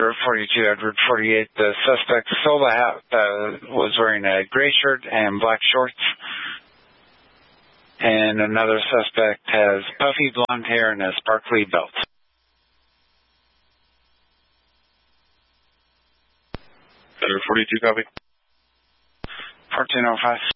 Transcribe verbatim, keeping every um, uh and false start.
Federal forty-two, Edward forty-eight. The suspect stole the hat, uh, was wearing a gray shirt and black shorts. And another suspect has puffy blonde hair and a sparkly belt. Federal forty-two, copy. fourteen oh five.